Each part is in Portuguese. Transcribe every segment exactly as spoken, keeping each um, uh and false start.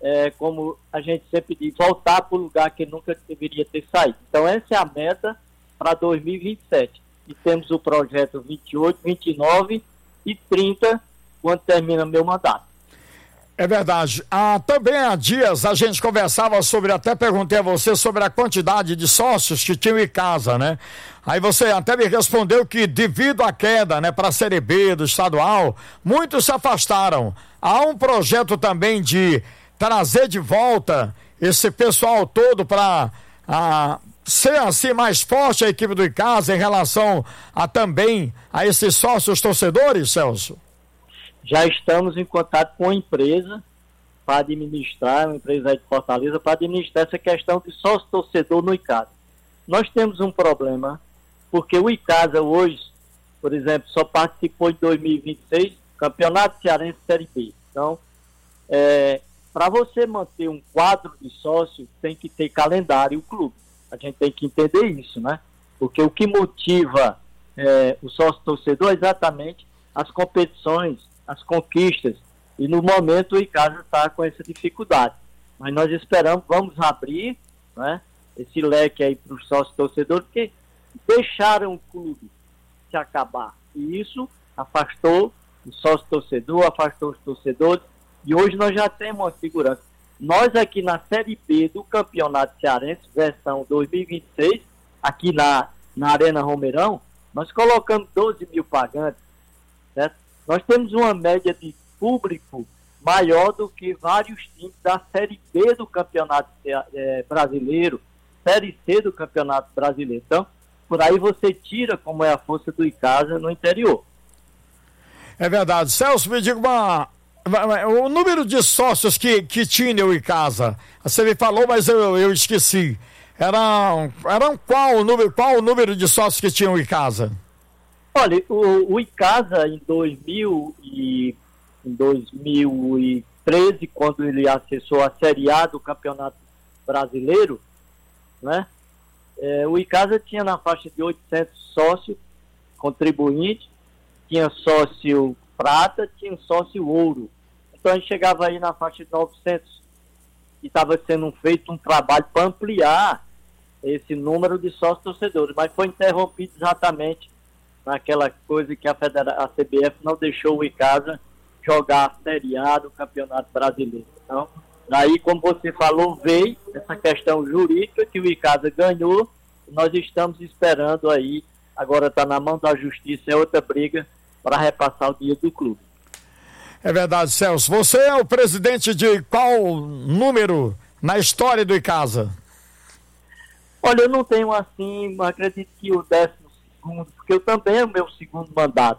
é, como a gente sempre diz, voltar para o lugar que nunca deveria ter saído. Então essa é a meta para dois mil e vinte e sete. E temos o projeto vinte e oito, vinte e nove e trinta, quando termina meu mandato. É verdade. Ah, também há dias a gente conversava sobre, até perguntei a você sobre a quantidade de sócios que tinham em casa, né? Aí você até me respondeu que devido à queda, né, para a Série B do estadual, muitos se afastaram. Há um projeto também de trazer de volta esse pessoal todo para ah, ser assim mais forte a equipe do Icasa em relação a também a esses sócios torcedores, Celso? Já estamos em contato com a empresa para administrar, uma empresa aí de Fortaleza, para administrar essa questão de sócio-torcedor no Icasa. Nós temos um problema, porque o Icasa hoje, por exemplo, só participou em dois mil e vinte e seis, Campeonato Cearense Série B. Então, é, para você manter um quadro de sócio, tem que ter calendário o clube. A gente tem que entender isso, né? Porque o que motiva é, o sócio-torcedor é exatamente as competições, as conquistas, e no momento o Icasa está com essa dificuldade. Mas nós esperamos, vamos abrir, né, esse leque aí para os sócios torcedores, porque deixaram o clube se acabar. E isso afastou o sócio torcedor, afastou os torcedores, e hoje nós já temos uma segurança. Nós aqui na Série B do Campeonato Cearense, versão dois mil e vinte e seis, aqui na, na Arena Romeirão, nós colocamos doze mil pagantes, certo? Nós temos uma média de público maior do que vários times da Série B do Campeonato é, Brasileiro, Série C do Campeonato Brasileiro. Então, por aí você tira como é a força do Icasa no interior. É verdade. Celso, me diga uma... o número de sócios que, que tinha o Icasa. Você me falou, mas eu, eu esqueci. Era, era qual, o número, qual o número de sócios que tinha o Icasa? Olha, o, o Icasa em, dois mil e, em dois mil e treze, quando ele acessou a Série A do Campeonato Brasileiro, né, é, o Icasa tinha na faixa de oitocentos sócios contribuintes, tinha sócio prata, tinha sócio ouro. Então a gente chegava aí na faixa de novecentos e estava sendo feito um trabalho para ampliar esse número de sócios torcedores, mas foi interrompido exatamente naquela coisa que a, Federa- a C B F não deixou o Icasa jogar a Série A do Campeonato Brasileiro. Então, daí, como você falou, veio essa questão jurídica que o Icasa ganhou, nós estamos esperando aí, agora está na mão da Justiça, é outra briga para repassar o dinheiro do clube. É verdade, Celso. Você é o presidente de qual número na história do Icasa? Olha, eu não tenho assim, acredito que o décimo segundo, porque eu também é o meu segundo mandato.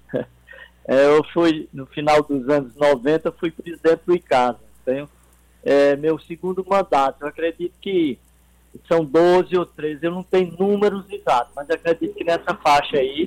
É, eu fui, no final dos anos noventa, fui presidente do Icasa. Tenho é, meu segundo mandato. Eu acredito que são doze ou treze, eu não tenho números exatos, mas acredito que nessa faixa aí,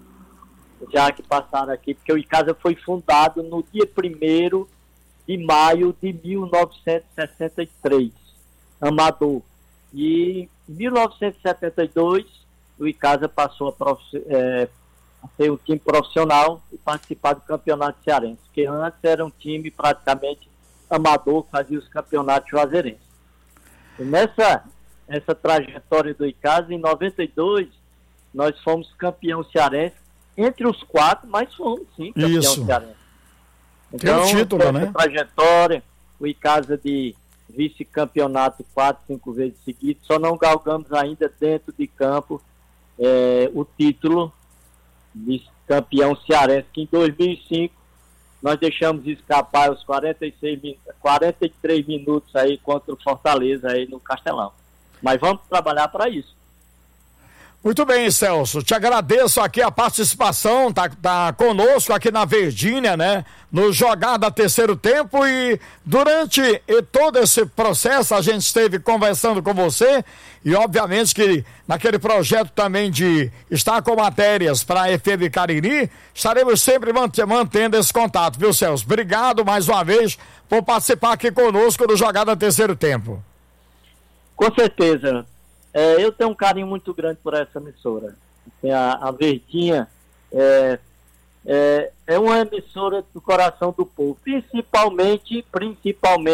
já que passaram aqui, porque o Icasa foi fundado no dia primeiro de maio de mil novecentos e sessenta e três, amador. E em mil novecentos e setenta e dois, o Icasa passou a, prof... é, a ser um time profissional e participar do Campeonato Cearense, que antes era um time praticamente amador, que fazia os campeonatos juazeirenses. E nessa essa trajetória do Icasa, em noventa e dois, nós fomos campeão cearense, entre os quatro, mas fomos sim campeão Isso. cearense. Então, tem um título, essa né? trajetória, o Icasa de vice-campeonato quatro, cinco vezes seguidas, só não galgamos ainda dentro de campo é, o título de campeão cearense, que em dois mil e cinco nós deixamos escapar os quarenta e seis, quarenta e três minutos aí contra o Fortaleza aí no Castelão. Mas vamos trabalhar para isso. Muito bem, Celso, te agradeço aqui a participação, tá, tá conosco aqui na Verdinha, né, no Jogada Terceiro Tempo, e durante e todo esse processo a gente esteve conversando com você, e obviamente que naquele projeto também de estar com matérias para a F M Cariri, estaremos sempre mantendo esse contato, viu, Celso? Obrigado mais uma vez por participar aqui conosco do Jogada Terceiro Tempo. Com certeza. É, eu tenho um carinho muito grande por essa emissora. A, a Verdinha é, é, é uma emissora do coração do povo, principalmente, principalmente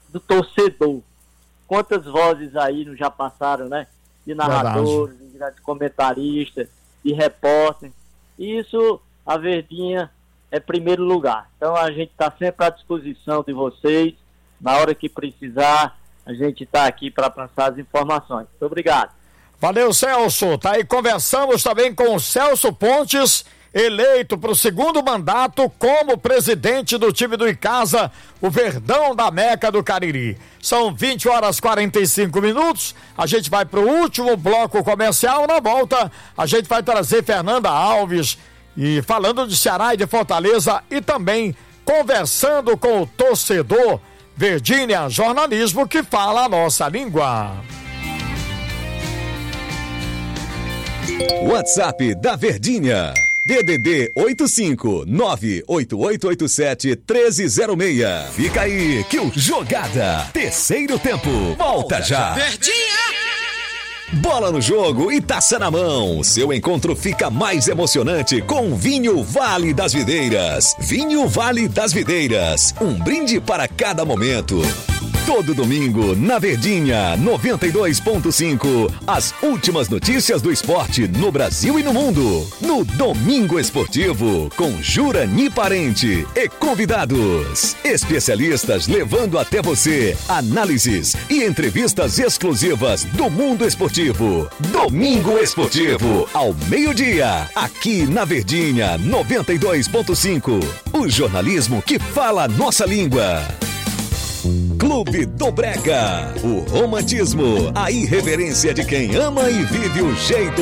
do torcedor. Quantas vozes aí não já passaram, né? De narradores, Verdade. de comentaristas, de repórteres. E isso, a Verdinha é primeiro lugar. Então a gente está sempre à disposição de vocês. Na hora que precisar, a gente está aqui para passar as informações. Muito obrigado. Valeu, Celso. Tá aí, conversamos também com o Celso Pontes, eleito para o segundo mandato como presidente do time do Icasa, o Verdão da Meca do Cariri. São vinte horas e quarenta e cinco minutos. A gente vai para o último bloco comercial. Na volta, a gente vai trazer Fernanda Alves e falando de Ceará e de Fortaleza e também conversando com o torcedor. Verdinha, jornalismo que fala a nossa língua. WhatsApp da Verdinha. D D D oito cinco nove oito oito oito sete um três zero seis. Fica aí que o Jogada Terceiro Tempo volta já. Verdinha! Bola no jogo e taça na mão. Seu encontro fica mais emocionante com Vinho Vale das Videiras. Vinho Vale das Videiras. Um brinde para cada momento. Todo domingo, na Verdinha, noventa e dois ponto cinco, as últimas notícias do esporte no Brasil e no mundo. No Domingo Esportivo, com Jurani Parente e convidados. Especialistas levando até você análises e entrevistas exclusivas do mundo esportivo. Domingo Esportivo, ao meio-dia, aqui na Verdinha, noventa e dois ponto cinco. O jornalismo que fala a nossa língua. Clube do Brega, o romantismo, a irreverência de quem ama e vive o jeito